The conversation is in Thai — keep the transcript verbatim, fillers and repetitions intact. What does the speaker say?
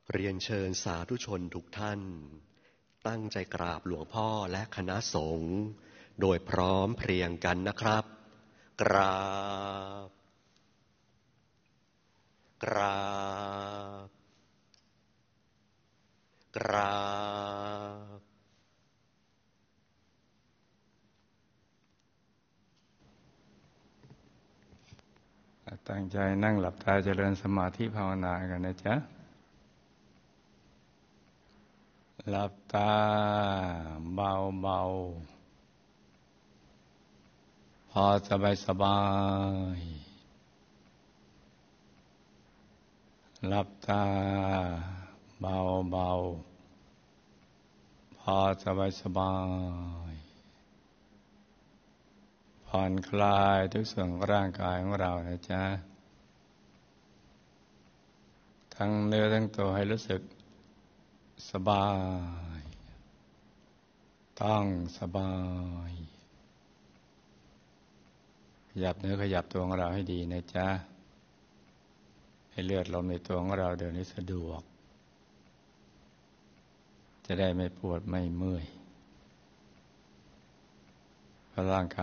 เรียนเชิญสาธุชนทุกท่านตั้งใจกราบหลวงพ่อและคณะสงฆ์โดยพร้อมเพรียงกันนะครับกราบกราบกราบตั้งใจนั่งหลับตาเจริญสมาธิภาวนากันนะจ๊ะหลับตาเบาๆพอสบายสบายหลับตาเบาๆพอสบายสบายผ่อนคลายทุกส่วนของร่างกายของเรานะจ๊ะทั้งเนื้อทั้งตัวให้รู้สึกสบายต้องสบายขยับเนื้อขยับตัวของเราให้ดีนะจ๊ะให้เลือดลมในตัวของเราเดินให้สะดวกจะได้ไม่ปวดไม่เมื่อยร่างกาย